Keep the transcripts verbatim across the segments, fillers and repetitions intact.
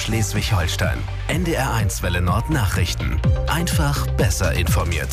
Schleswig-Holstein. N D R eins Welle Nord Nachrichten. Einfach besser informiert.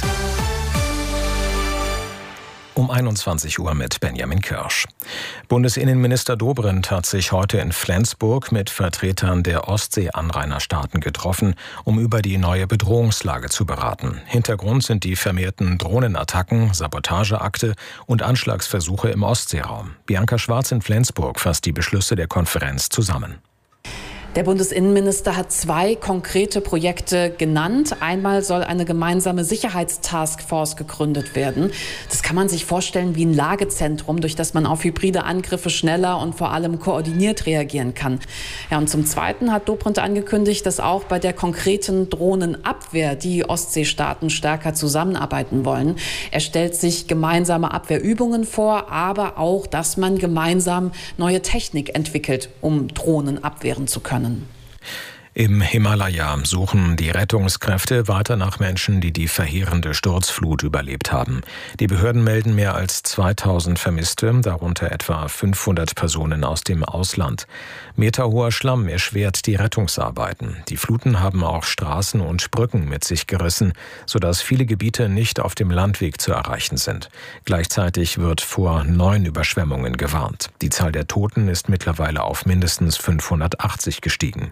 Um einundzwanzig Uhr mit Benjamin Kirsch. Bundesinnenminister Dobrindt hat sich heute in Flensburg mit Vertretern der Ostsee-Anrainerstaaten getroffen, um über die neue Bedrohungslage zu beraten. Hintergrund sind die vermehrten Drohnenattacken, Sabotageakte und Anschlagsversuche im Ostseeraum. Bianca Schwarz in Flensburg fasst die Beschlüsse der Konferenz zusammen. Der Bundesinnenminister hat zwei konkrete Projekte genannt. Einmal soll eine gemeinsame Sicherheitstaskforce gegründet werden. Das kann man sich vorstellen wie ein Lagezentrum, durch das man auf hybride Angriffe schneller und vor allem koordiniert reagieren kann. Ja, und zum Zweiten hat Dobrindt angekündigt, dass auch bei der konkreten Drohnenabwehr die Ostseestaaten stärker zusammenarbeiten wollen. Er stellt sich gemeinsame Abwehrübungen vor, aber auch, dass man gemeinsam neue Technik entwickelt, um Drohnen abwehren zu können. Im Himalaya suchen die Rettungskräfte weiter nach Menschen, die die verheerende Sturzflut überlebt haben. Die Behörden melden mehr als zweitausend Vermisste, darunter etwa fünfhundert Personen aus dem Ausland. Meterhoher Schlamm erschwert die Rettungsarbeiten. Die Fluten haben auch Straßen und Brücken mit sich gerissen, sodass viele Gebiete nicht auf dem Landweg zu erreichen sind. Gleichzeitig wird vor neuen Überschwemmungen gewarnt. Die Zahl der Toten ist mittlerweile auf mindestens fünfhundertachtzig gestiegen.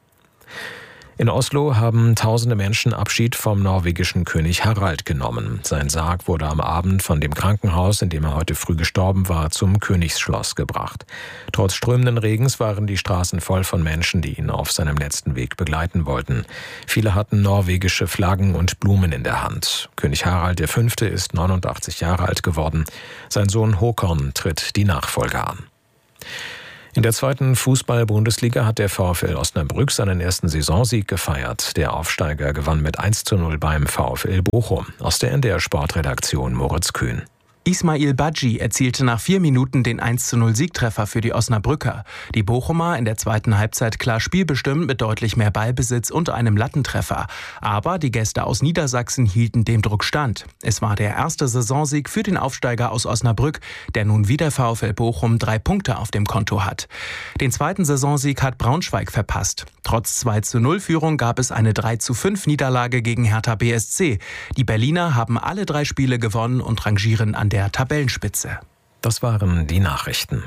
In Oslo haben tausende Menschen Abschied vom norwegischen König Harald genommen. Sein Sarg wurde am Abend von dem Krankenhaus, in dem er heute früh gestorben war, zum Königsschloss gebracht. Trotz strömenden Regens waren die Straßen voll von Menschen, die ihn auf seinem letzten Weg begleiten wollten. Viele hatten norwegische Flaggen und Blumen in der Hand. König Harald der Fünfte ist neunundachtzig Jahre alt geworden. Sein Sohn Håkon tritt die Nachfolge an. In der zweiten Fußball-Bundesliga hat der VfL Osnabrück seinen ersten Saisonsieg gefeiert. Der Aufsteiger gewann mit eins zu null beim VfL Bochum. Aus der N D R Sportredaktion Moritz Kühn. Ismail Badji erzielte nach vier Minuten den eins zu null Siegtreffer für die Osnabrücker. Die Bochumer in der zweiten Halbzeit klar spielbestimmt mit deutlich mehr Ballbesitz und einem Lattentreffer. Aber die Gäste aus Niedersachsen hielten dem Druck stand. Es war der erste Saisonsieg für den Aufsteiger aus Osnabrück, der nun wie der VfL Bochum drei Punkte auf dem Konto hat. Den zweiten Saisonsieg hat Braunschweig verpasst. Trotz zwei zu null Führung gab es eine drei zu fünf Niederlage gegen Hertha B S C. Die Berliner haben alle drei Spiele gewonnen und rangieren an der Tabellenspitze. Das waren die Nachrichten.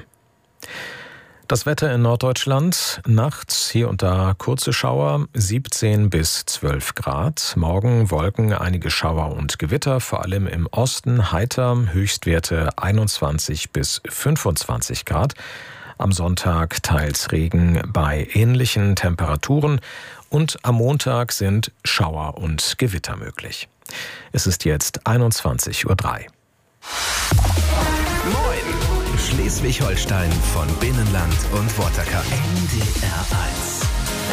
Das Wetter in Norddeutschland: nachts hier und da kurze Schauer, siebzehn bis zwölf Grad. Morgen Wolken, einige Schauer und Gewitter, vor allem im Osten heiter, Höchstwerte einundzwanzig bis fünfundzwanzig Grad. Am Sonntag teils Regen bei ähnlichen Temperaturen und am Montag sind Schauer und Gewitter möglich. Es ist jetzt einundzwanzig Uhr drei. Moin! Schleswig-Holstein von Binnenland und Watercup. N D R eins.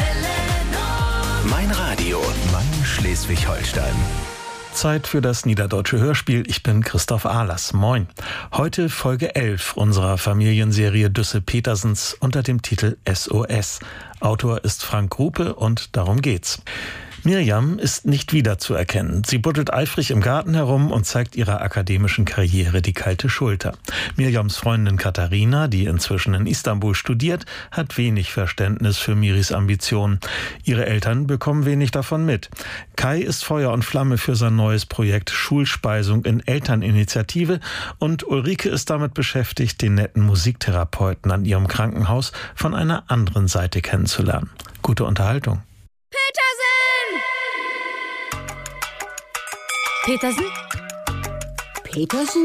Mein Radio, mein Schleswig-Holstein. Zeit für das Niederdeutsche Hörspiel. Ich bin Christoph Ahlers. Moin. Heute Folge elf unserer Familienserie Düssel-Petersens unter dem Titel S O S. Autor ist Frank Rupe und darum geht's. Mirjam ist nicht wiederzuerkennen. Sie buddelt eifrig im Garten herum und zeigt ihrer akademischen Karriere die kalte Schulter. Mirjams Freundin Katharina, die inzwischen in Istanbul studiert, hat wenig Verständnis für Miris Ambitionen. Ihre Eltern bekommen wenig davon mit. Kai ist Feuer und Flamme für sein neues Projekt Schulspeisung in Elterninitiative und Ulrike ist damit beschäftigt, den netten Musiktherapeuten an ihrem Krankenhaus von einer anderen Seite kennenzulernen. Gute Unterhaltung. Petersen? Petersen? Petersen?